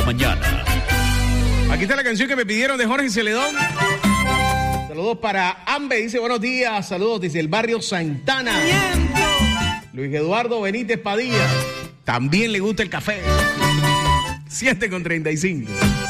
mañana. Aquí está la canción que me pidieron de Jorge Celedón. Saludos para Ambe, dice buenos días. Saludos desde el barrio Santana. Luis Eduardo Benítez Padilla. También le gusta el café. 7:35.